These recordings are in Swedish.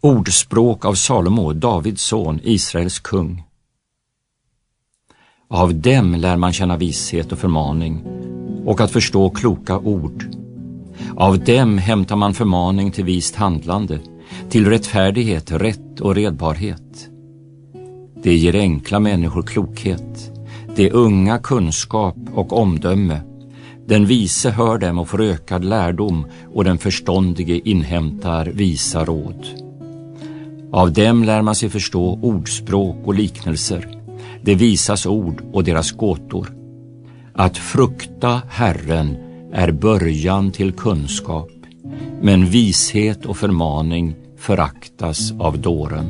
Ordspråk av Salomo, Davids son, Israels kung. Av dem lär man känna vishet och förmaning och att förstå kloka ord. Av dem hämtar man förmaning till vist handlande, till rättfärdighet, rätt och redbarhet. Det ger enkla människor klokhet, det unga kunskap och omdöme. Den vise hör dem och får ökad lärdom, och den förståndige inhämtar visa råd. Av dem lär man sig förstå ordspråk och liknelser, det visas ord och deras gåtor. Att frukta Herren är början till kunskap, men vishet och förmaning föraktas av dåren.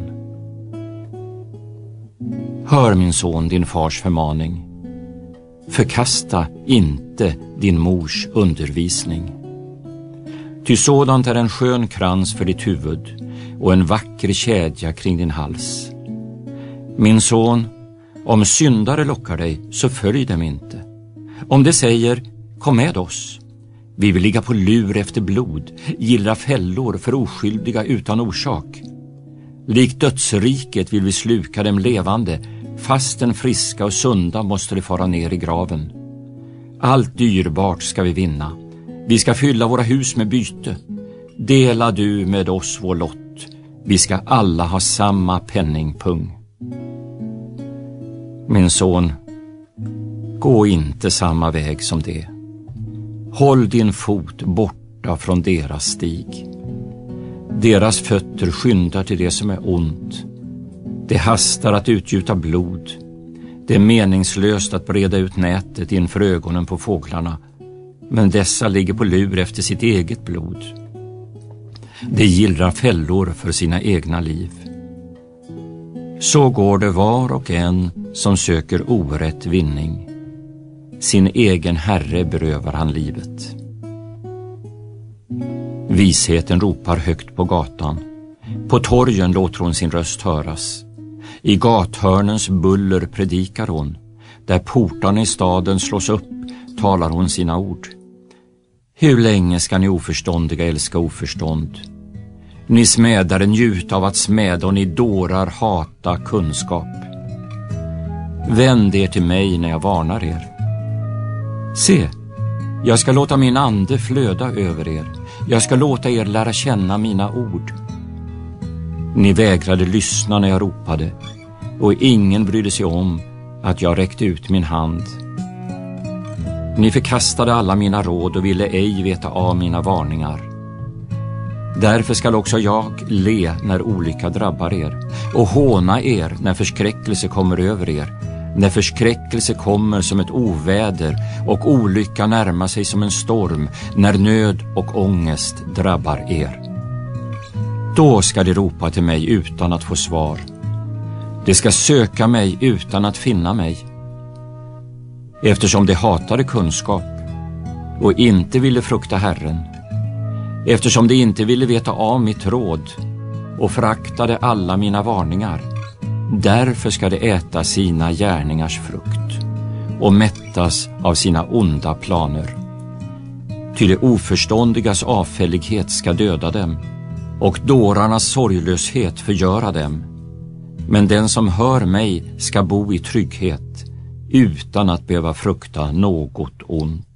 Hör, min son, din fars förmaning. Förkasta inte din mors undervisning. Ty sådant är en skön krans för ditt huvud och en vacker kedja kring din hals. Min son, om syndare lockar dig, så följ dem inte. Om de säger, kom med oss. Vi vill ligga på lur efter blod, gillra fällor för oskyldiga utan orsak. Likt dödsriket vill vi sluka dem levande, fastän friska och sunda måste de fara ner i graven. Allt dyrbart ska vi vinna. Vi ska fylla våra hus med byte. Dela du med oss vår lott. Vi ska alla ha samma penningpung. Min son, gå inte samma väg som det. Håll din fot borta från deras stig. Deras fötter skyndar till det som är ont. Det hastar att utgjuta blod. Det är meningslöst att breda ut nätet inför ögonen på fåglarna, men dessa ligger på lur efter sitt eget blod. De gillrar fällor för sina egna liv. Så går det var och en som söker orätt vinning. Sin egen herre berövar han livet. Visheten ropar högt på gatan. På torgen låter hon sin röst höras. I gathörnens buller predikar hon. Där portarna i staden slås upp talar hon sina ord. Hur länge ska ni oförståndiga älska oförstånd? Ni smädare njuta av att smäda, och ni dårar hata kunskap. Vänd er till mig när jag varnar er. Se, jag ska låta min ande flöda över er. Jag ska låta er lära känna mina ord. Ni vägrade lyssna när jag ropade, och ingen brydde sig om att jag räckte ut min hand. Ni förkastade alla mina råd och ville ej veta av mina varningar. Därför skall också jag le när olycka drabbar er och håna er när förskräckelse kommer över er, när förskräckelse kommer som ett oväder och olycka närmar sig som en storm, när nöd och ångest drabbar er. Då ska de ropa till mig utan att få svar. De ska söka mig utan att finna mig. Eftersom de hatade kunskap och inte ville frukta Herren, eftersom de inte ville veta av mitt råd och föraktade alla mina varningar, därför ska de äta sina gärningars frukt och mättas av sina onda planer. Ty det oförståndigas avfällighet ska döda dem och dårarnas sorglöshet förgöra dem. Men den som hör mig ska bo i trygghet utan att behöva frukta något ont.